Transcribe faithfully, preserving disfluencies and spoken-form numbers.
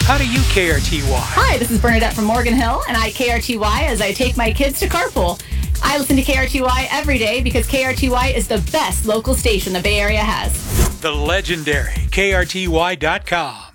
How do you K R T Y? Hi, this is Bernadette from Morgan Hill, and I K R T Y as I take my kids to carpool. I listen to K R T Y every day because K R T Y is the best local station the Bay Area has. The legendary K R T Y dot com.